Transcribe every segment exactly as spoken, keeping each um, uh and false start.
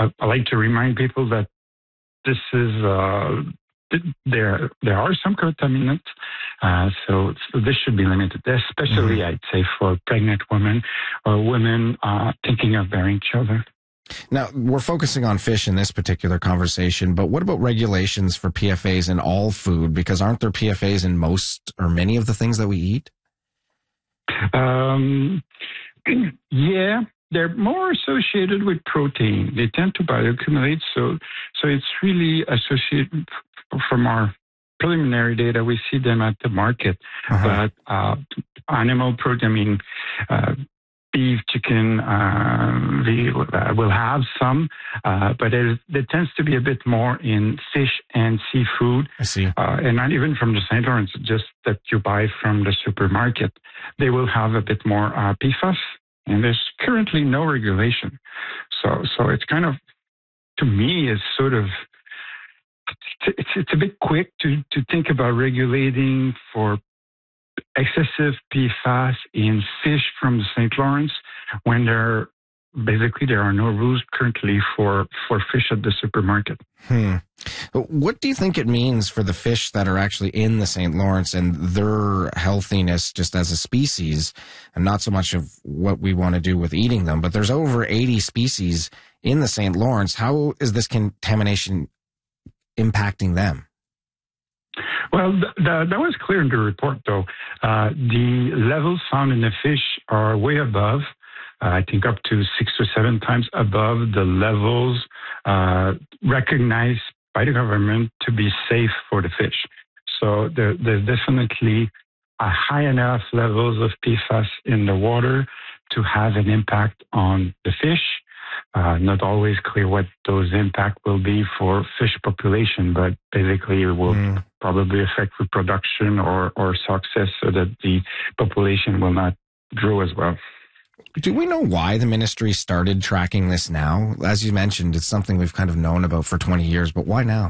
uh, I like to remind people that this is uh, there. There are some contaminants, uh, so, so this should be limited, especially mm-hmm. I'd say for pregnant women or women uh, thinking of bearing children. Now, we're focusing on fish in this particular conversation, but what about regulations for P F As in all food? Because aren't there P F As in most or many of the things that we eat? Um, yeah, they're more associated with protein. They tend to bioaccumulate, so so it's really associated from our preliminary data. We see them at the market, uh-huh. but uh, animal protein, I mean, uh, beef, chicken, uh, they uh, will have some, uh, but there, there tends to be a bit more in fish and seafood. I see. Uh, and not even from the Saint Lawrence, just that you buy from the supermarket. They will have a bit more uh, P FAS, and there's currently no regulation. So, so it's kind of, to me, is sort of, it's, it's a bit quick to, to think about regulating for excessive P FAS in fish from the Saint Lawrence when there basically there are no rules currently for, for fish at the supermarket. Hmm. What do you think it means for the fish that are actually in the Saint Lawrence and their healthiness just as a species, and not so much of what we want to do with eating them, but there's over eighty species in the Saint Lawrence. How is this contamination impacting them? Well, th- th- that was clear in the report, though. Uh, the levels found in the fish are way above, uh, I think up to six or seven times above the levels uh, recognized by the government to be safe for the fish. So there, there's definitely a high enough levels of P FAS in the water to have an impact on the fish. Uh, not always clear what those impact will be for fish population, but basically it will mm. probably affect reproduction or, or success so that the population will not grow as well. Do we know why the ministry started tracking this now? As you mentioned, it's something we've kind of known about for twenty years, but why now?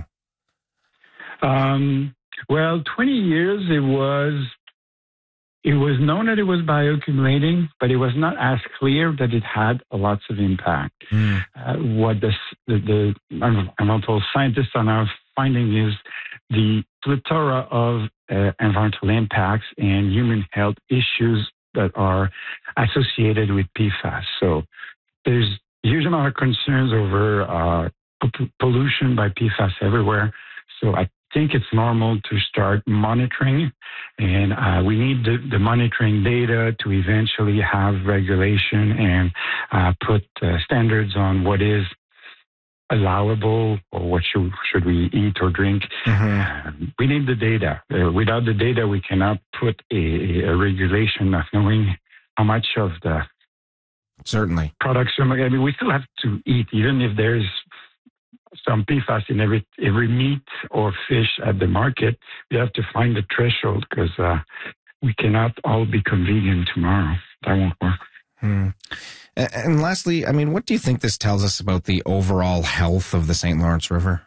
Um, well, twenty years it was... It was known that it was bioaccumulating, but it was not as clear that it had lots of impact. Mm. Uh, what the, the, the environmental scientists are now finding is the plethora of uh, environmental impacts and human health issues that are associated with P FAS. So there's a huge amount of concerns over uh, p- pollution by P FAS everywhere. So I I think it's normal to start monitoring, and uh, we need the, the monitoring data to eventually have regulation and uh, put uh, standards on what is allowable or what should, should we eat or drink. Mm-hmm. Uh, we need the data. Uh, without the data, we cannot put a, a regulation of knowing how much of the certainly production. I mean, we still have to eat, even if there's some P FAS in every every meat or fish at the market. We have to find the threshold because uh, we cannot all become vegan tomorrow. That won't work. Hmm. And, and lastly, I mean, what do you think this tells us about the overall health of the Saint Lawrence River?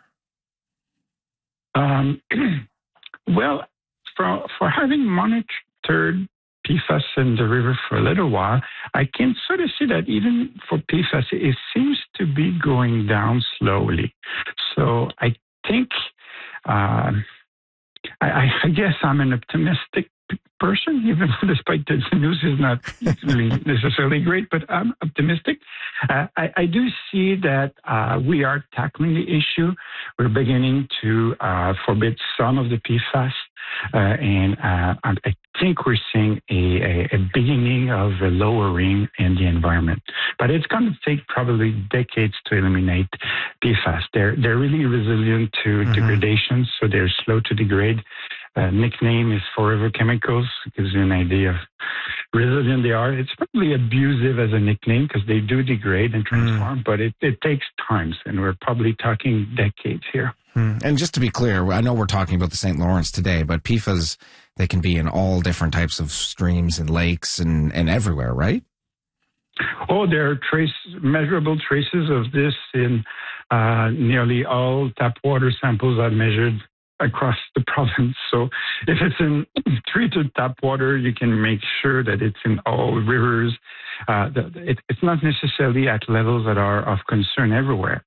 Um, well, for for having monitored P FAS in the river for a little while, I can sort of see that even for P FAS, it seems to be going down slowly. So I think, uh, I, I guess I'm an optimistic person, even despite the news is not really necessarily great, but I'm optimistic. Uh, I, I do see that uh, we are tackling the issue. We're beginning to uh, forbid some of the P FAS, uh, and uh, I think we're seeing a, a, a beginning of a lowering in the environment. But it's going to take probably decades to eliminate P FAS. They're, they're really resilient to mm-hmm. degradation, so they're slow to degrade. Uh, nickname is Forever Chemicals. Gives you an idea of resilient they are. It's probably abusive as a nickname because they do degrade and transform, mm. but it, it takes times, and we're probably talking decades here. Mm. And just to be clear, I know we're talking about the Saint Lawrence today, but P FAS, they can be in all different types of streams and lakes and, and everywhere, right? Oh, there are trace, measurable traces of this in uh, nearly all tap water samples I've measured across the province. So if it's in treated tap water, you can make sure that it's in all rivers. Uh, it, it's not necessarily at levels that are of concern everywhere.